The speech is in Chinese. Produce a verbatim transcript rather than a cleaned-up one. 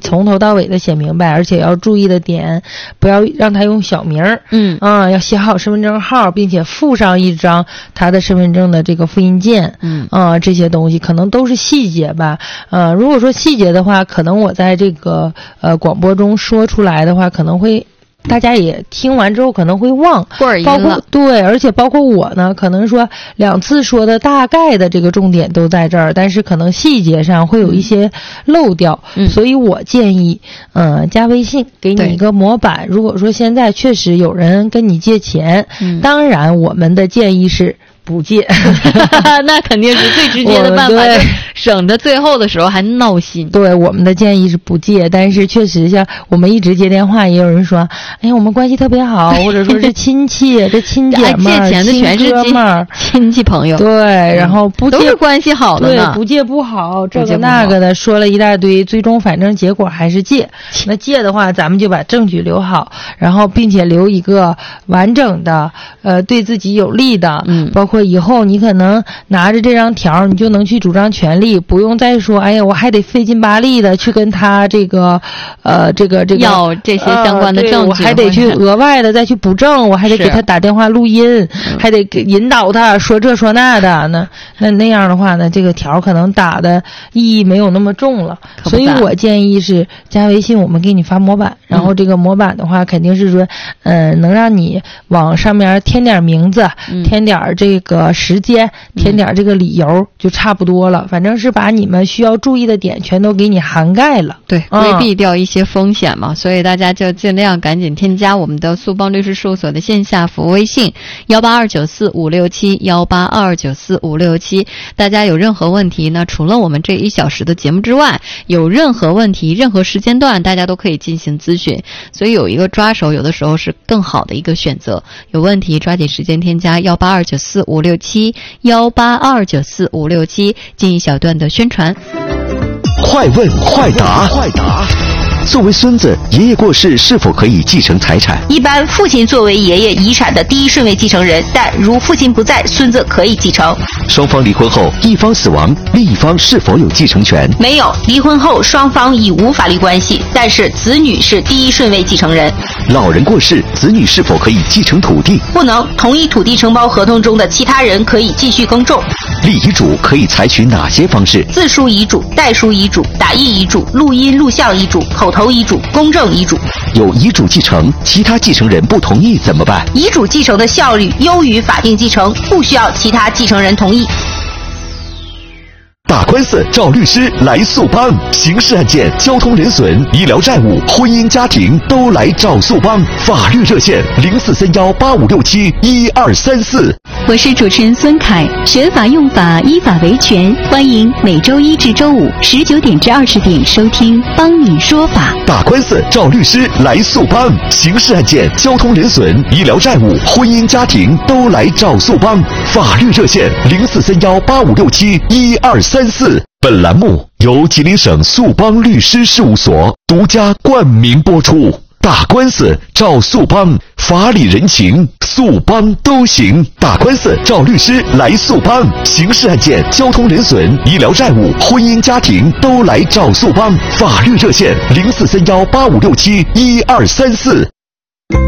从头到尾的写明白，而且要注意的点，不要让他用小名儿，嗯啊，要写好身份证号，并且附上一张他的身份证的这个复印件，嗯啊，这些东西可能都是细节吧，呃，如果说细节的话，可能我在这个呃广播中说出来的话，可能会。大家也听完之后可能会忘，包括对，而且包括我呢，可能说两次说的大概的这个重点都在这儿，但是可能细节上会有一些漏掉，嗯、所以我建议，呃，加微信给你一个模板。如果说现在确实有人跟你借钱，嗯、当然我们的建议是。不借那肯定是最直接的办法，就省得最后的时候还闹心。 对，我们的建议是不借，但是确实像我们一直接电话，也有人说，哎呀，我们关系特别好，或者说是亲戚，这亲姐妹儿、 借钱的全是亲亲戚朋友。 对，然后不借、 嗯、都是关系好的呢。 对，不借不好，这个那个的说了一大堆，最终反正结果还是借。那借的话，咱们就把证据留好，然后并且留一个完整的，呃，对自己有利的，嗯，包括。以后你可能拿着这张条，你就能去主张权利，不用再说，哎呀，我还得费劲巴力的去跟他这个，呃，这个这个要这些相关的证据， 呃、我还得去额外的再去补证，我还得给他打电话录音，还得给引导他说这说那的，那那那样的话呢，这个条可能打的意义没有那么重了。所以我建议是加微信，我们给你发模板，然后这个模板的话，肯定是说，呃，能让你往上面添点名字，嗯、添点这个。个时间填点这个理由、嗯、就差不多了，反正是把你们需要注意的点全都给你涵盖了， 对，规避掉一些风险嘛、嗯、所以大家就尽量赶紧添加我们的速邦律师事务所的线下服务微信幺八二九四五六七幺八二九四五六七，大家有任何问题呢，除了我们这一小时的节目之外，有任何问题任何时间段大家都可以进行咨询，所以有一个抓手有的时候是更好的一个选择，有问题抓紧时间添加幺八二九四五六七幺八二九四五六七进一小段的宣传。 快问快答，快答。作为孙子，爷爷过世是否可以继承财产？ 一般父亲作为爷爷遗产的第一顺位继承人，但如父亲不在，孙子可以继承。 双方离婚后，一方死亡，另一方是否有继承权？ 没有，离婚后双方已无法律关系，但是子女是第一顺位继承人。 老人过世，子女是否可以继承土地？ 不能，同一土地承包合同中的其他人可以继续耕种。 立遗嘱可以采取哪些方式？ 自书遗嘱、代书遗嘱、打印遗嘱、录音录像遗嘱、口头遗嘱、公证遗嘱。 有遗嘱继承，其他继承人不同意怎么办？ 遗嘱继承的效率优于法定继承，不需要其他继承人同意。 打官司找律师来速邦，刑事案件、交通人损、医疗债务、婚姻家庭都来找速邦。法律热线零四三幺八五六七一二三四。 我是主持人孙凯，学法用法，依法维权，欢迎每周一至周五十九点至二十点收听帮你说法。 打官司找律师来速邦，刑事案件、交通人损、医疗债务、婚姻家庭都来找速邦。法律热线零四三幺八五六七一二三四。本栏目由吉林省速邦律师事务所独家冠名播出。打官司找速邦，法理人情速邦都行。打官司找律师来速邦，刑事案件、交通人损、医疗债务、婚姻家庭都来找速邦。法律热线零四三幺八五六七一二三四。